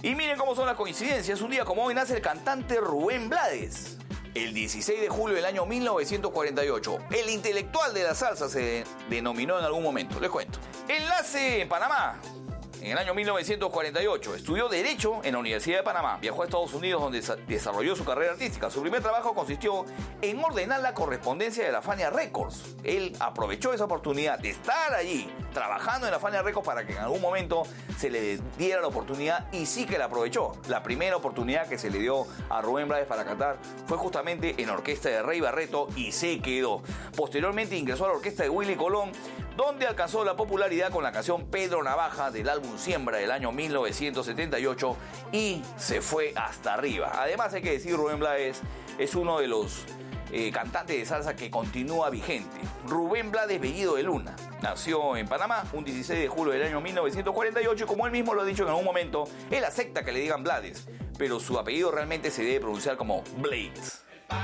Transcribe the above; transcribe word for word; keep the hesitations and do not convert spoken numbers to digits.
Y miren cómo son las coincidencias. Un día como hoy nace el cantante Rubén Blades. El dieciséis de julio del año mil novecientos cuarenta y ocho. El intelectual de la salsa se denominó en algún momento. Les cuento. Él nace en Panamá en el año mil novecientos cuarenta y ocho. Estudió Derecho en la Universidad de Panamá. Viajó a Estados Unidos donde desarrolló su carrera artística. Su primer trabajo consistió en ordenar la correspondencia de la Fania Records. Él aprovechó esa oportunidad de estar allí trabajando en la Fania Records para que en algún momento se le diera la oportunidad, y sí que la aprovechó. La primera oportunidad que se le dio a Rubén Blades para cantar fue justamente en la orquesta de Rey Barreto y se quedó. Posteriormente ingresó a la orquesta de Willy Colón, donde alcanzó la popularidad con la canción Pedro Navaja del álbum Siembra del año mil novecientos setenta y ocho, y se fue hasta arriba. Además, hay que decir, Rubén Blades es uno de los eh, cantantes de salsa que continúa vigente. Rubén Blades Bellido de Luna nació en Panamá un dieciséis de julio del año mil novecientos cuarenta y ocho, y como él mismo lo ha dicho en algún momento, él acepta que le digan Blades, pero su apellido realmente se debe pronunciar como Blades.